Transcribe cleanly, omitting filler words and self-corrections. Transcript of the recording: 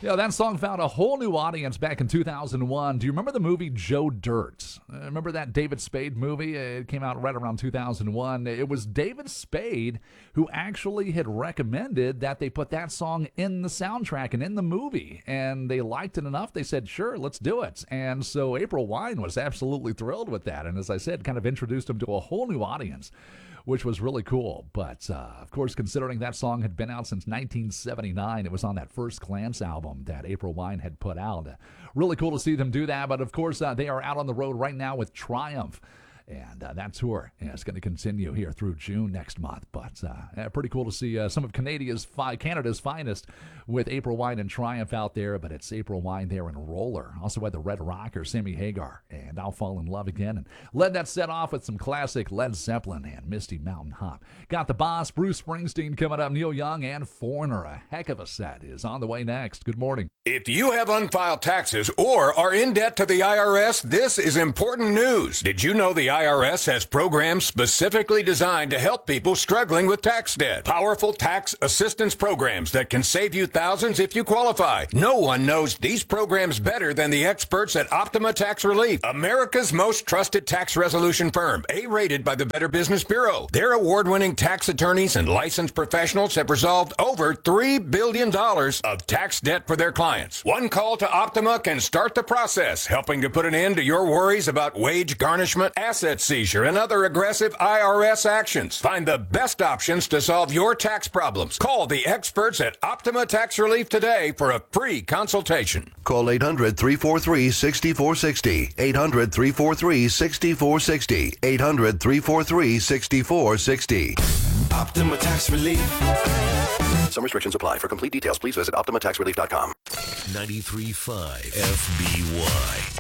Yeah, that song found a whole new audience back in 2001. Do you remember the movie Joe Dirt? Remember that David Spade movie? It came out right around 2001. It was David Spade who actually had recommended that they put that song in the soundtrack and in the movie. And they liked it enough, they said, sure, let's do it. And so April Wine was absolutely thrilled with that. And as I said, kind of introduced him to a whole new audience, which was really cool. But, of course, considering that song had been out since 1979, it was on that First Glance album that April Wine had put out. Really cool to see them do that. But, of course, they are out on the road right now with Triumph. And that tour is going to continue here through June next month. But pretty cool to see some of Canada's finest with April Wine and Triumph out there. But it's April Wine there in Roller. Also had the Red Rocker, Sammy Hagar, and I'll Fall in Love Again. And led that set off with some classic Led Zeppelin and Misty Mountain Hop. Got the Boss, Bruce Springsteen coming up, Neil Young, and Foreigner. A heck of a set is on the way next. Good morning. If you have unfiled taxes or are in debt to the IRS, this is important news. Did you know the IRS has programs specifically designed to help people struggling with tax debt? Powerful tax assistance programs that can save you thousands if you qualify. No one knows these programs better than the experts at Optima Tax Relief, America's most trusted tax resolution firm, A-rated by the Better Business Bureau. Their award-winning tax attorneys and licensed professionals have resolved over $3 billion of tax debt for their clients. One call to Optima can start the process, helping to put an end to your worries about wage garnishment, asset seizure, and other aggressive IRS actions. Find the best options to solve your tax problems. Call the experts at Optima Tax Relief today for a free consultation. Call 800-343-6460. 800-343-6460. 800-343-6460. Optima Tax Relief. Some restrictions apply. For complete details, please visit OptimaTaxRelief.com. 93.5 FBY.